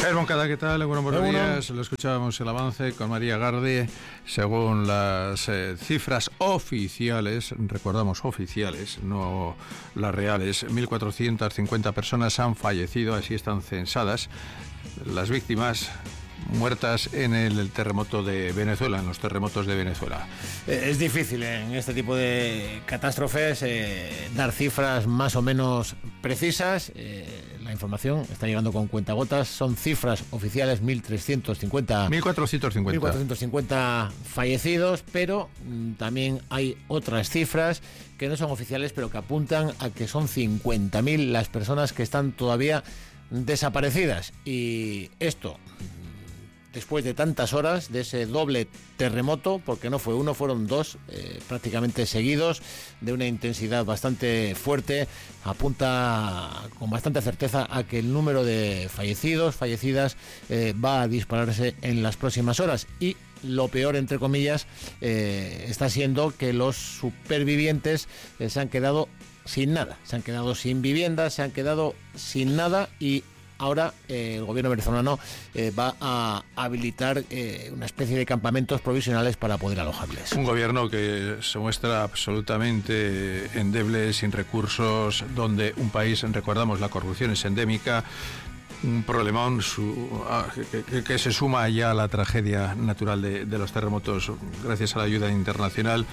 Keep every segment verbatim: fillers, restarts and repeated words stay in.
Javier Moncada, ¿qué tal? Bueno, buenos días. Lo escuchábamos el avance con María Garde. Según las eh, cifras oficiales, recordamos oficiales, no las reales, mil cuatrocientas cincuenta personas han fallecido, así están censadas las víctimas muertas en el terremoto de Venezuela, en los terremotos de Venezuela. Es difícil en este tipo de catástrofes eh, dar cifras más o menos precisas. Eh, la información está llegando con cuentagotas. Son cifras oficiales, mil trescientos cincuenta, mil cuatrocientos cincuenta. mil cuatrocientos cincuenta fallecidos, pero mm, también hay otras cifras que no son oficiales, pero que apuntan a que son cincuenta mil las personas que están todavía desaparecidas. Y esto, después de tantas horas de ese doble terremoto, porque no fue uno, fueron dos eh, prácticamente seguidos, de una intensidad bastante fuerte, apunta con bastante certeza a que el número de fallecidos, fallecidas, eh, va a dispararse en las próximas horas. Y lo peor, entre comillas, eh, está siendo que los supervivientes eh, se han quedado sin nada, se han quedado sin vivienda, se han quedado sin nada, y ahora eh, el gobierno venezolano eh, va a habilitar eh, una especie de campamentos provisionales para poder alojarles. Un gobierno que se muestra absolutamente endeble, sin recursos, donde un país, recordamos, la corrupción es endémica, un problemón su, ah, que, que, que se suma ya a la tragedia natural de, de los terremotos. Gracias a la ayuda internacional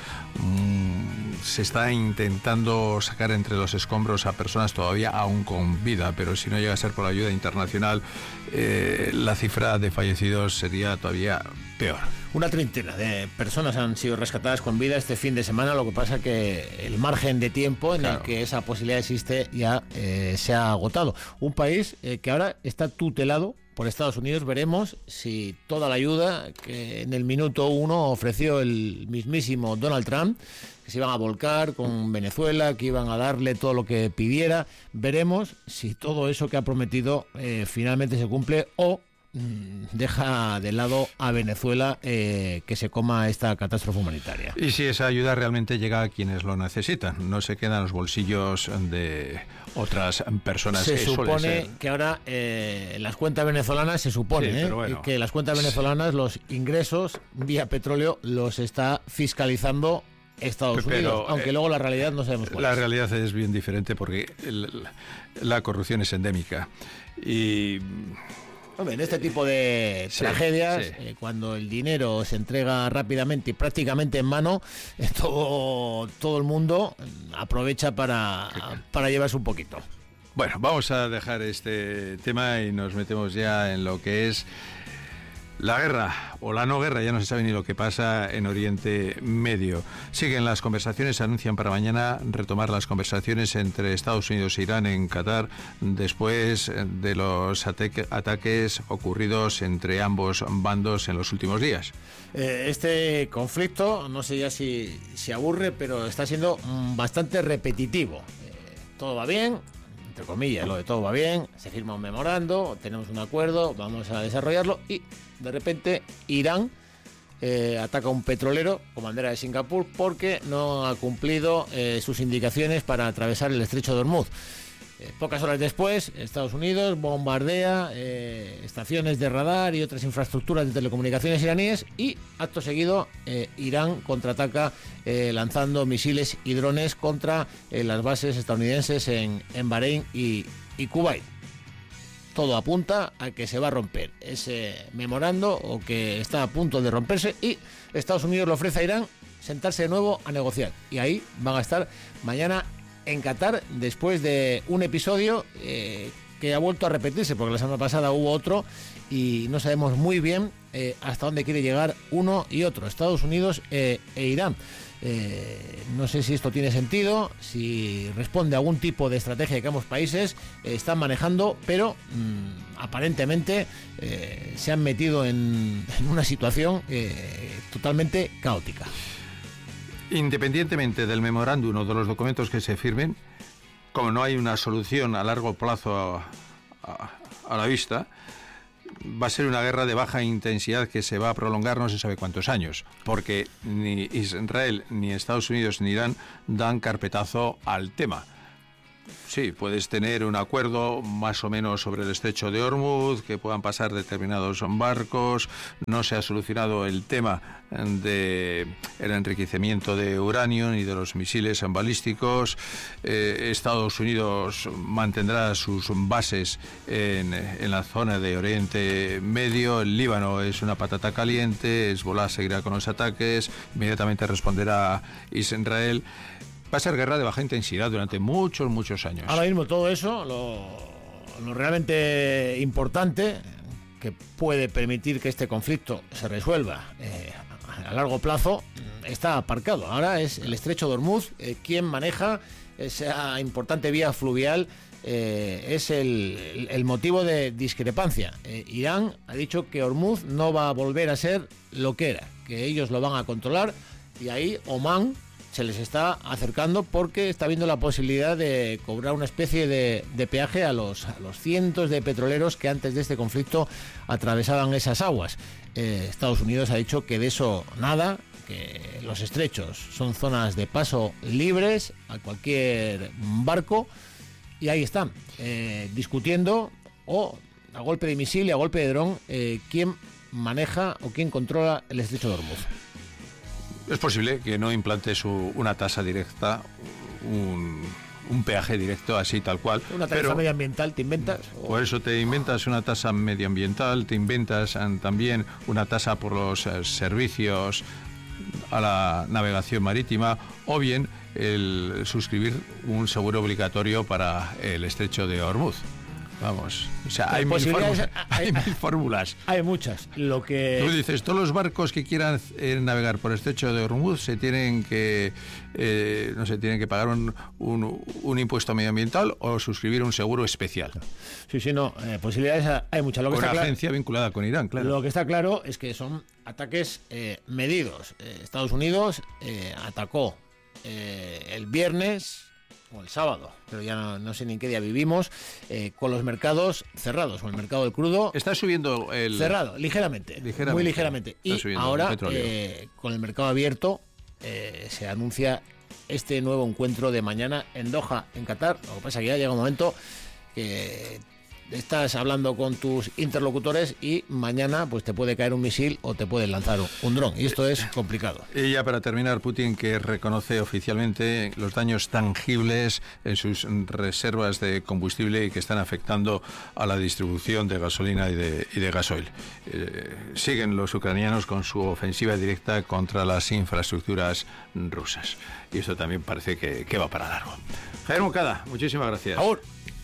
mmm, se está intentando sacar entre los escombros a personas todavía aún con vida, pero si no llega a ser por la ayuda internacional, eh, la cifra de fallecidos sería todavía peor. Una treintena de personas han sido rescatadas con vida este fin de semana. Lo que pasa que el margen de tiempo en claro. el que esa posibilidad existe ya eh, se ha agotado. Un país eh, que ahora está tutelado por Estados Unidos. Veremos si toda la ayuda que en el minuto uno ofreció el mismísimo Donald Trump, que se iban a volcar con Venezuela, que iban a darle todo lo que pidiera, veremos si todo eso que ha prometido eh, finalmente se cumple o deja de lado a Venezuela eh, que se coma esta catástrofe humanitaria. Y si esa ayuda realmente llega a quienes lo necesitan, no se queda en los bolsillos de otras personas. Se que supone que ahora eh, las cuentas venezolanas, se supone sí, eh, bueno. que las cuentas venezolanas, los ingresos vía petróleo los está fiscalizando Estados Pero, Unidos, aunque eh, luego la realidad no sabemos cuál La es. realidad es bien diferente porque el, la corrupción es endémica y... Hombre, en este tipo de sí, tragedias, sí. Eh, cuando el dinero se entrega rápidamente y prácticamente en mano, eh, todo, todo el mundo aprovecha para, para llevarse un poquito. Bueno, vamos a dejar este tema y nos metemos ya en lo que es la guerra, o la no guerra, ya no se sabe ni lo que pasa en Oriente Medio. Siguen las conversaciones, se anuncian para mañana retomar las conversaciones entre Estados Unidos e Irán en Qatar, después de los ataque, ataques ocurridos entre ambos bandos en los últimos días. Eh, este conflicto, no sé ya si, si aburre, pero está siendo bastante repetitivo. Eh, todo va bien, entre comillas, lo de todo va bien, se firma un memorando, tenemos un acuerdo, vamos a desarrollarlo y de repente Irán eh, ataca un petrolero con bandera de Singapur porque no ha cumplido eh, sus indicaciones para atravesar el estrecho de Hormuz. Eh, pocas horas después, Estados Unidos bombardea eh, estaciones de radar y otras infraestructuras de telecomunicaciones iraníes y, acto seguido, eh, Irán contraataca eh, lanzando misiles y drones contra eh, las bases estadounidenses en, en Bahrein y, y Kuwait. Todo apunta a que se va a romper ese memorando o que está a punto de romperse y Estados Unidos le ofrece a Irán sentarse de nuevo a negociar. Y ahí van a estar mañana en Qatar después de un episodio eh, que ha vuelto a repetirse porque la semana pasada hubo otro y no sabemos muy bien eh, hasta dónde quiere llegar uno y otro, Estados Unidos eh, e Irán. Eh, no sé si esto tiene sentido, si responde a algún tipo de estrategia que ambos países eh, están manejando, pero mmm, aparentemente eh, se han metido en, en una situación eh, totalmente caótica. Independientemente del memorándum o de los documentos que se firmen, como no hay una solución a largo plazo a, a, a la vista, va a ser una guerra de baja intensidad que se va a prolongar no se sabe cuántos años, porque ni Israel, ni Estados Unidos, ni Irán dan carpetazo al tema. Sí, puedes tener un acuerdo más o menos sobre el estrecho de Hormuz, que puedan pasar determinados barcos. No se ha solucionado el tema del enriquecimiento de uranio ni de los misiles balísticos. Eh, Estados Unidos mantendrá sus bases en, en la zona de Oriente Medio. El Líbano es una patata caliente. Hezbollah seguirá con los ataques. Inmediatamente responderá Israel. Va a ser guerra de baja intensidad durante muchos, muchos años. Ahora mismo todo eso, lo, lo realmente importante que puede permitir que este conflicto se resuelva eh, a largo plazo, está aparcado. Ahora es el estrecho de Hormuz eh, quien maneja esa importante vía fluvial. Eh, es el, el, el motivo de discrepancia. Eh, Irán ha dicho que Hormuz no va a volver a ser lo que era, que ellos lo van a controlar, y ahí Omán se les está acercando porque está viendo la posibilidad de cobrar una especie de, de peaje a los, a los cientos de petroleros que antes de este conflicto atravesaban esas aguas. Eh, Estados Unidos ha dicho que de eso nada, que los estrechos son zonas de paso libres a cualquier barco, y ahí están, eh, discutiendo o a golpe de misil y a golpe de dron eh, quién maneja o quién controla el estrecho de Hormuz. Es posible que no implantes una tasa directa, un, un peaje directo así tal cual. Una tasa pero, medioambiental, ¿te inventas? Por eso te inventas una tasa medioambiental, te inventas también una tasa por los eh, servicios a la navegación marítima, o bien el suscribir un seguro obligatorio para el estrecho de Hormuz. Vamos, o sea, hay mil, fórmulas, hay, hay mil fórmulas. Hay muchas. Lo que tú dices, todos los barcos que quieran eh, navegar por el estrecho de Hormuz se tienen que, eh, no sé, tienen que pagar un, un, un impuesto medioambiental o suscribir un seguro especial. Sí, sí, no, eh, posibilidades hay muchas. Lo que Una está agencia claro, vinculada con Irán, claro. Lo que está claro es que son ataques eh, medidos. Eh, Estados Unidos eh, atacó eh, el viernes o el sábado, pero ya no, no sé ni en qué día vivimos, eh, con los mercados cerrados, con el mercado del crudo está subiendo el cerrado, ligeramente, ligeramente muy ligeramente, y ahora eh, con el mercado abierto eh, se anuncia este nuevo encuentro de mañana en Doha, en Qatar. Lo que pasa es que ya llega un momento que estás hablando con tus interlocutores y mañana pues te puede caer un misil o te pueden lanzar un, un dron, y esto es complicado. Y ya para terminar, Putin, que reconoce oficialmente los daños tangibles en sus reservas de combustible y que están afectando a la distribución de gasolina y de, y de gasoil. Eh, siguen los ucranianos con su ofensiva directa contra las infraestructuras rusas, y esto también parece que, que va para largo. Javier Moncada, muchísimas gracias. Ahora.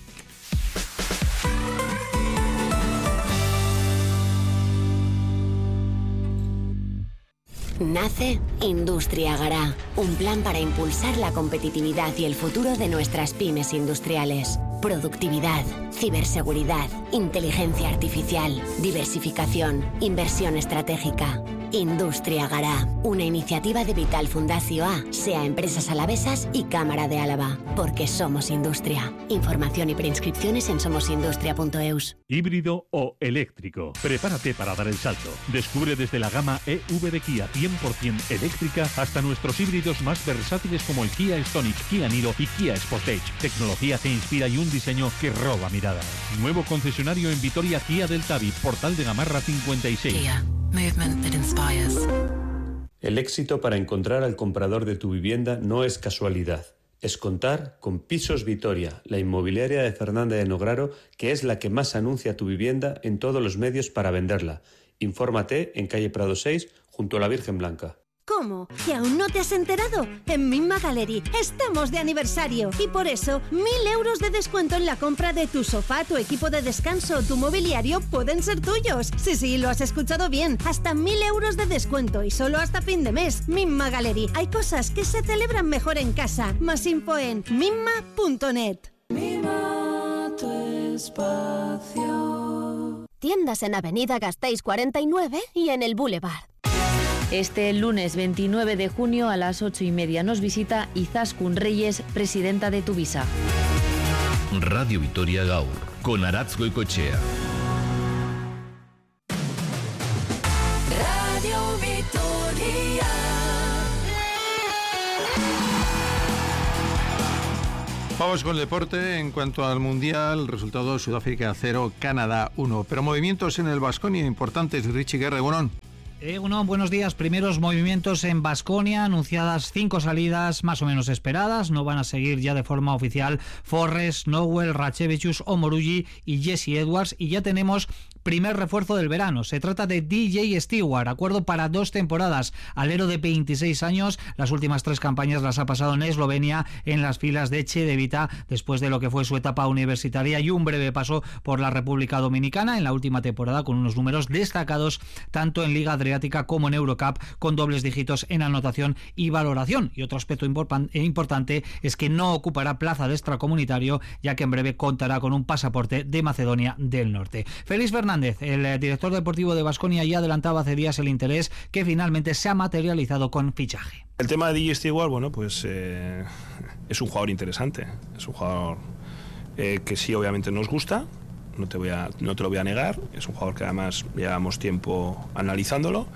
Nace Industria Gará, un plan para impulsar la competitividad y el futuro de nuestras pymes industriales. Productividad, ciberseguridad, inteligencia artificial, diversificación, inversión estratégica. Industria Gará, una iniciativa de Vital Fundació A, SEA Empresas Alavesas y Cámara de Álava, porque somos industria. Información y preinscripciones en somosindustria punto eus. Híbrido o eléctrico. Prepárate para dar el salto. Descubre desde la gama E V de Kia cien por ciento eléctrica hasta nuestros híbridos más versátiles como el Kia Stonic, Kia Niro y Kia Sportage. Tecnología que inspira y un diseño que roba miradas. Nuevo concesionario en Vitoria, Kia del Tabi, Portal de Gamarra cincuenta y seis. Kia. Movement that inspires. El éxito para encontrar al comprador de tu vivienda no es casualidad. Es contar con Pisos Vitoria, la inmobiliaria de Fernanda de Nograro, que es la que más anuncia tu vivienda en todos los medios para venderla. Infórmate en calle Prado seis, junto a la Virgen Blanca. ¿Cómo? ¿Que aún no te has enterado? En Minma Gallery estamos de aniversario y por eso mil euros de descuento en la compra de tu sofá, tu equipo de descanso o tu mobiliario pueden ser tuyos. Sí, sí, lo has escuchado bien. Hasta mil euros de descuento y solo hasta fin de mes. Minma Gallery. Hay cosas que se celebran mejor en casa. Más info en minma punto net. Mima tu espacio. Tiendas en Avenida Gasteiz cuarenta y nueve y en el Boulevard. Este lunes veintinueve de junio a las ocho y media nos visita Izaskun Reyes, presidenta de Tuvisa. Radio Vitoria Gaur, con Aratz Goicoechea. Radio Vitoria. Vamos con el deporte. En cuanto al Mundial, resultado Sudáfrica cero, Canadá uno. Pero movimientos en el Baskonia importantes. Richie Guerra, Egunon. Eh, uno, buenos días. Primeros movimientos en Baskonia, anunciadas cinco salidas más o menos esperadas. No van a seguir ya de forma oficial Forrest, Nowell, Rachevicius, Omoruyi y Jesse Edwards. Y ya tenemos primer refuerzo del verano. Se trata de D J Stewart, acuerdo para dos temporadas. Alero de veintiséis años, las últimas tres campañas las ha pasado en Eslovenia, en las filas de Cedevita, después de lo que fue su etapa universitaria y un breve paso por la República Dominicana en la última temporada, con unos números destacados tanto en Liga Adriática como en Eurocup, con dobles dígitos en anotación y valoración. Y otro aspecto importante es que no ocupará plaza de extracomunitario, ya que en breve contará con un pasaporte de Macedonia del Norte. Félix Fernández, el director deportivo de Baskonia, ya adelantaba hace días el interés que finalmente se ha materializado con fichaje. El tema de D J Stewart, bueno, pues eh, es un jugador interesante, es un jugador eh, que sí, obviamente nos gusta, no te voy a, no te lo voy a negar, es un jugador que además llevamos tiempo analizándolo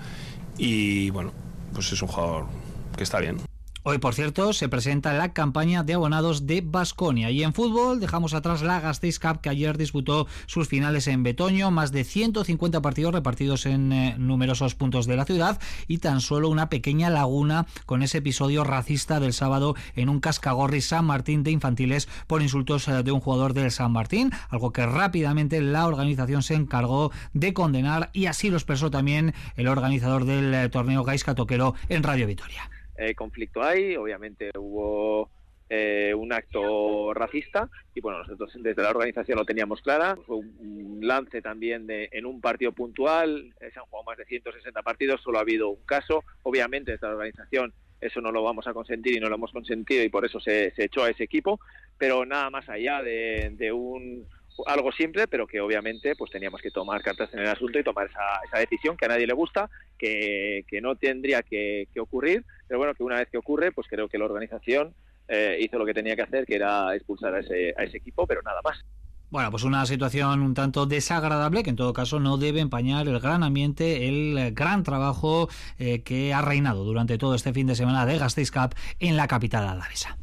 y bueno, pues es un jugador que está bien. Hoy, por cierto, se presenta la campaña de abonados de Baskonia. Y en fútbol dejamos atrás la Gasteiz Cup, que ayer disputó sus finales en Betoño, más de ciento cincuenta partidos repartidos en eh, numerosos puntos de la ciudad y tan solo una pequeña laguna con ese episodio racista del sábado en un Cascagorri San Martín de infantiles por insultos eh, de un jugador del San Martín, algo que rápidamente la organización se encargó de condenar, y así lo expresó también el organizador del eh, torneo Gaizka Toquero en Radio Vitoria. Eh, conflicto hay, obviamente hubo eh, un acto racista y bueno, nosotros desde la organización lo teníamos clara. Fue un lance también de, en un partido puntual, eh, se han jugado más de ciento sesenta partidos, solo ha habido un caso. Obviamente desde la organización eso no lo vamos a consentir y no lo hemos consentido y por eso se, se echó a ese equipo, pero nada más allá de, de un algo simple, pero que obviamente pues teníamos que tomar cartas en el asunto y tomar esa, esa decisión que a nadie le gusta, que, que no tendría que, que ocurrir, pero bueno, que una vez que ocurre, pues creo que la organización eh, hizo lo que tenía que hacer, que era expulsar a ese, a ese equipo, pero nada más. Bueno, pues una situación un tanto desagradable que en todo caso no debe empañar el gran ambiente, el gran trabajo eh, que ha reinado durante todo este fin de semana de Gasteiz Cup en la capital alavesa.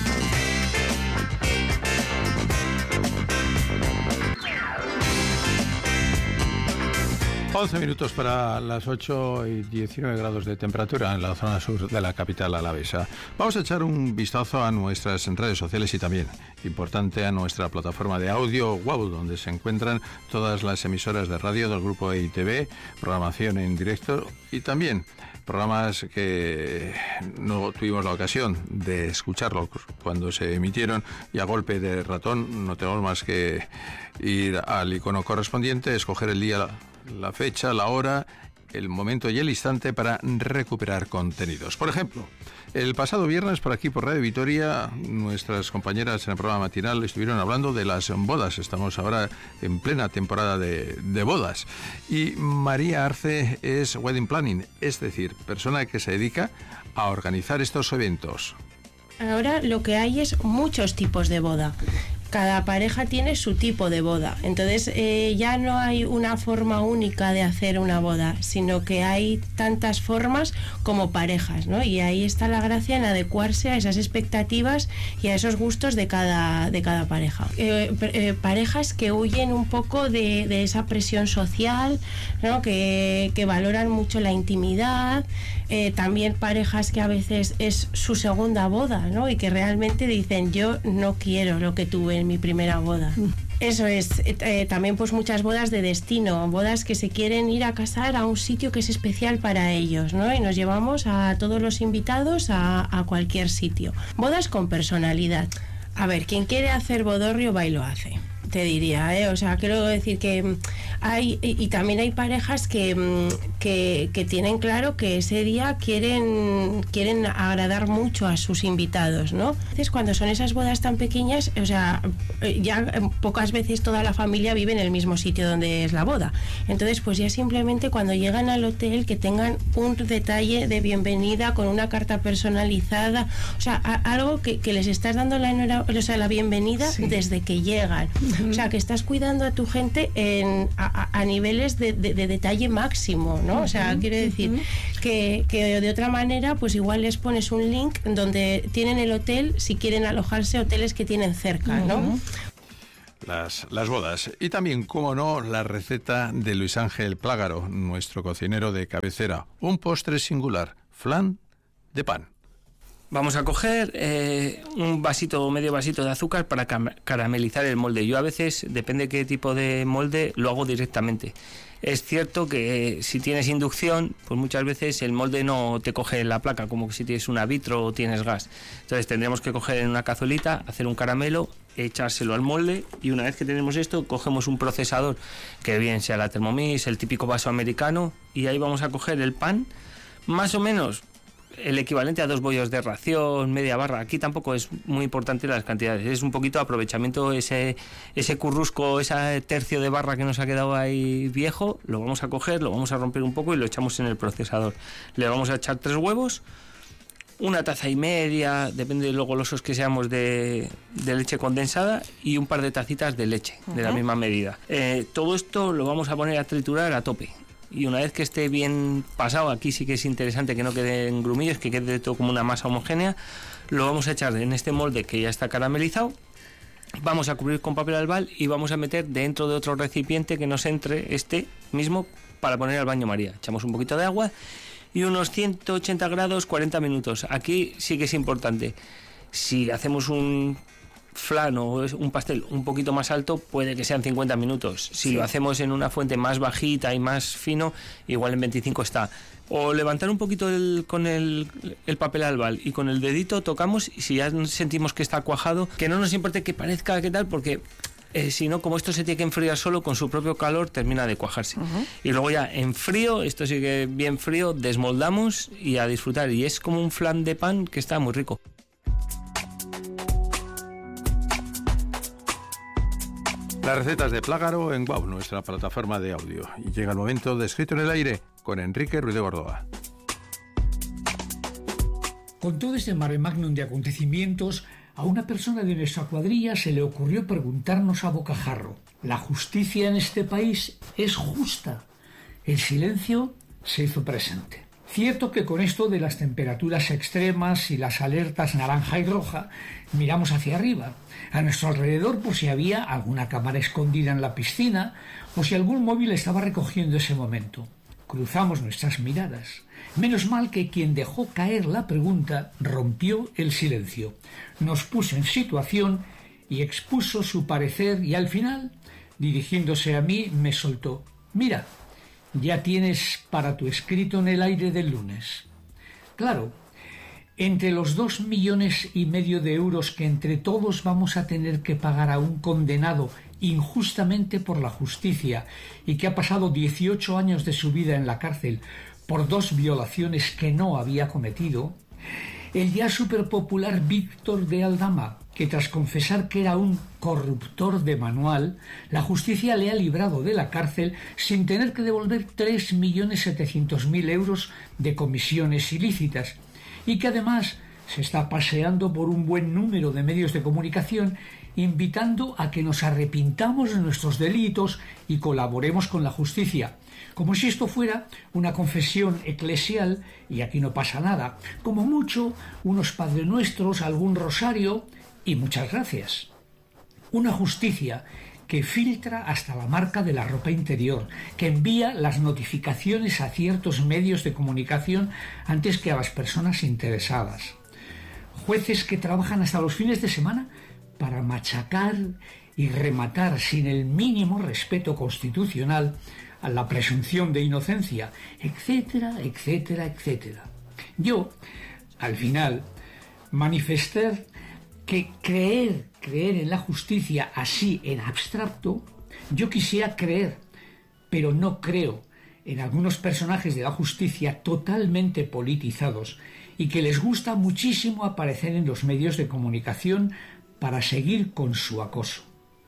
once minutos para las ocho y diecinueve grados de temperatura en la zona sur de la capital alavesa. Vamos a echar un vistazo a nuestras redes sociales y también, importante, a nuestra plataforma de audio WOW, donde se encuentran todas las emisoras de radio del grupo E I T V, programación en directo y también programas que no tuvimos la ocasión de escucharlos cuando se emitieron y a golpe de ratón no tenemos más que ir al icono correspondiente, escoger el día, la fecha, la hora, el momento y el instante para recuperar contenidos. Por ejemplo, el pasado viernes por aquí por Radio Vitoria, nuestras compañeras en el programa matinal estuvieron hablando de las bodas. Estamos ahora en plena temporada de, de bodas. Y María Arce es Wedding Planning, es decir, persona que se dedica a organizar estos eventos. Ahora lo que hay es muchos tipos de boda. Cada pareja tiene su tipo de boda, entonces eh, ya no hay una forma única de hacer una boda, sino que hay tantas formas como parejas, ¿no? Y ahí está la gracia en adecuarse a esas expectativas y a esos gustos de cada, de cada pareja. Eh, eh, parejas que huyen un poco de, de esa presión social, ¿no? que, que valoran mucho la intimidad, eh, también parejas que a veces es su segunda boda, ¿no? Y que realmente dicen, yo no quiero lo que tuve en mi primera boda. Eso es, eh, también pues muchas bodas de destino, bodas que se quieren ir a casar a un sitio que es especial para ellos, ¿no? Y nos llevamos a todos los invitados a, a cualquier sitio. Bodas con personalidad. A ver, quien quiere hacer bodorrio va y lo hace, te diría, ¿eh? O sea, quiero decir que hay, y, y también hay parejas que, que, que tienen claro que ese día quieren, quieren agradar mucho a sus invitados, ¿no? Entonces, cuando son esas bodas tan pequeñas, o sea, ya pocas veces toda la familia vive en el mismo sitio donde es la boda. Entonces, pues ya simplemente cuando llegan al hotel que tengan un detalle de bienvenida con una carta personalizada, o sea, a, algo que, que les estás dando la, o sea, la bienvenida sí. desde que llegan. Uh-huh. O sea, que estás cuidando a tu gente en, a, a niveles de, de, de detalle máximo, ¿no? Uh-huh. O sea, quiere decir uh-huh. que, que de otra manera, pues igual les pones un link donde tienen el hotel, si quieren alojarse, hoteles que tienen cerca, ¿no? Uh-huh. Las, las bodas. Y también, cómo no, la receta de Luis Ángel Plágaro, nuestro cocinero de cabecera. Un postre singular, flan de pan. Vamos a coger eh, un vasito o medio vasito de azúcar para cam- caramelizar el molde. Yo a veces, depende qué tipo de molde, lo hago directamente. Es cierto que si tienes inducción, pues muchas veces el molde no te coge la placa, como que si tienes una vitro o tienes gas. Entonces tendremos que coger en una cazuelita, hacer un caramelo, echárselo al molde, y una vez que tenemos esto, cogemos un procesador, que bien sea la Thermomix, el típico vaso americano, y ahí vamos a coger el pan, más o menos el equivalente a dos bollos de ración, media barra. Aquí tampoco es muy importante las cantidades, es un poquito aprovechamiento, ese ese currusco, ese tercio de barra que nos ha quedado ahí viejo, lo vamos a coger, lo vamos a romper un poco y lo echamos en el procesador. Le vamos a echar tres huevos, una taza y media, depende de lo golosos que seamos, de, de leche condensada, y un par de tacitas de leche, uh-huh. de la misma medida. Eh, todo esto lo vamos a poner a triturar a tope. Y una vez que esté bien pasado, aquí sí que es interesante que no queden grumillos, que quede todo como una masa homogénea, lo vamos a echar en este molde que ya está caramelizado, vamos a cubrir con papel albal y vamos a meter dentro de otro recipiente que nos entre este mismo para poner al baño María. Echamos un poquito de agua y unos ciento ochenta grados, cuarenta minutos. Aquí sí que es importante, si hacemos un flan o un pastel un poquito más alto, puede que sean cincuenta minutos. Si sí. lo hacemos en una fuente más bajita y más fino, igual en veinticinco está. O levantar un poquito el, con el, el papel albal y con el dedito tocamos, y si ya sentimos que está cuajado, que no nos importe que parezca que tal, porque eh, si no, como esto se tiene que enfriar solo, con su propio calor termina de cuajarse. Uh-huh. Y luego ya en frío, esto sigue bien frío, desmoldamos y a disfrutar. Y es como un flan de pan que está muy rico. Las recetas de Plágaro en Wow, nuestra plataforma de audio. Y llega el momento de Escrito en el Aire con Enrique Ruiz de Gordoa. Con todo este mare magnum de acontecimientos, a una persona de nuestra cuadrilla se le ocurrió preguntarnos a bocajarro: ¿la justicia en este país es justa? El silencio se hizo presente. Cierto que con esto de las temperaturas extremas y las alertas naranja y roja, miramos hacia arriba, a nuestro alrededor, por si había alguna cámara escondida en la piscina o si algún móvil estaba recogiendo ese momento. Cruzamos nuestras miradas. Menos mal que quien dejó caer la pregunta rompió el silencio, nos puso en situación y expuso su parecer, y al final, dirigiéndose a mí, me soltó: «Mira, ya tienes para tu escrito en el aire del lunes». Claro, entre los dos millones y medio de euros que entre todos vamos a tener que pagar a un condenado injustamente por la justicia y que ha pasado dieciocho años de su vida en la cárcel por dos violaciones que no había cometido, el ya superpopular Víctor de Aldama, que tras confesar que era un corruptor de manual, la justicia le ha librado de la cárcel sin tener que devolver tres millones setecientos mil euros de comisiones ilícitas, y que además se está paseando por un buen número de medios de comunicación invitando a que nos arrepintamos de nuestros delitos y colaboremos con la justicia, como si esto fuera una confesión eclesial y aquí no pasa nada, como mucho unos Padre Nuestros, algún rosario y muchas gracias. Una justicia que filtra hasta la marca de la ropa interior, que envía las notificaciones a ciertos medios de comunicación antes que a las personas interesadas. Jueces que trabajan hasta los fines de semana para machacar y rematar sin el mínimo respeto constitucional a la presunción de inocencia, etcétera, etcétera, etcétera. Yo, al final, manifesté que creer, creer en la justicia así en abstracto, yo quisiera creer, pero no creo en algunos personajes de la justicia totalmente politizados y que les gusta muchísimo aparecer en los medios de comunicación para seguir con su acoso.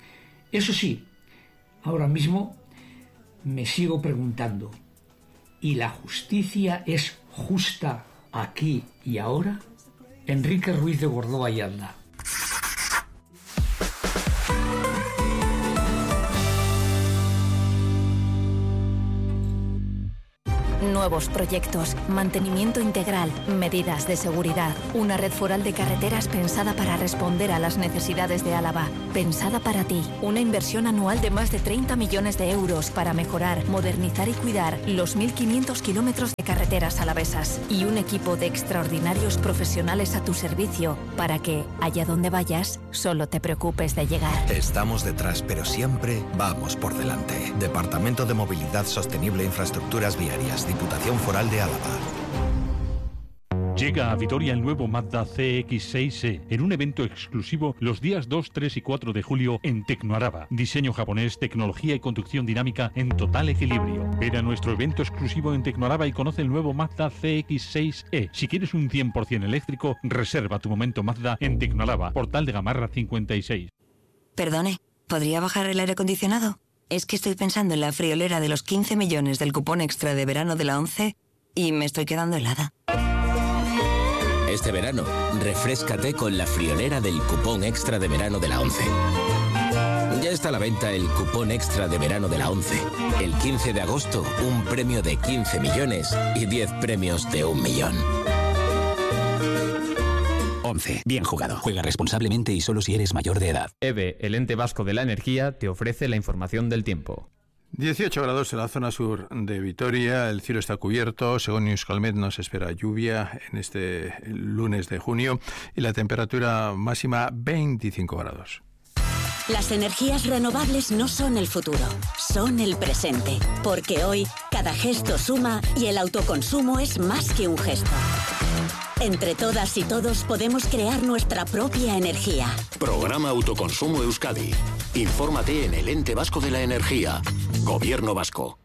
Eso sí, ahora mismo me sigo preguntando, ¿y la justicia es justa aquí y ahora? Enrique Ruiz de Gordoa y Alda. Nuevos proyectos, mantenimiento integral, medidas de seguridad. Una red foral de carreteras pensada para responder a las necesidades de Álava. Pensada para ti. Una inversión anual de más de treinta millones de euros para mejorar, modernizar y cuidar los mil quinientos kilómetros de carreteras alavesas. Y un equipo de extraordinarios profesionales a tu servicio para que, allá donde vayas, solo te preocupes de llegar. Estamos detrás, pero siempre vamos por delante. Departamento de Movilidad Sostenible e Infraestructuras Viarias, Diputación Foral de Álava. Llega a Vitoria el nuevo Mazda C X seis E en un evento exclusivo los días dos, tres y cuatro de julio en Tecnoaraba. Diseño japonés, tecnología y conducción dinámica en total equilibrio. Ven a nuestro evento exclusivo en Tecnoaraba y conoce el nuevo Mazda C X seis E. Si quieres un cien por ciento eléctrico, reserva tu momento Mazda en Tecnoaraba, Portal de Gamarra cincuenta y seis. Perdone, ¿podría bajar el aire acondicionado? Es que estoy pensando en la friolera de los quince millones del cupón extra de verano de la ONCE y me estoy quedando helada. Este verano, refréscate con la friolera del cupón extra de verano de la ONCE. Ya está a la venta el cupón extra de verano de la ONCE. El quince de agosto, un premio de quince millones y diez premios de un millón. ONCE. Bien jugado. Juega responsablemente y solo si eres mayor de edad. E B E, el ente vasco de la energía, te ofrece la información del tiempo. dieciocho grados en la zona sur de Vitoria, el cielo está cubierto, según Euskalmet nos espera lluvia en este lunes de junio y la temperatura máxima veinticinco grados. Las energías renovables no son el futuro, son el presente, porque hoy cada gesto suma y el autoconsumo es más que un gesto. Entre todas y todos podemos crear nuestra propia energía. Programa Autoconsumo Euskadi. Infórmate en el Ente Vasco de la Energía. Gobierno Vasco.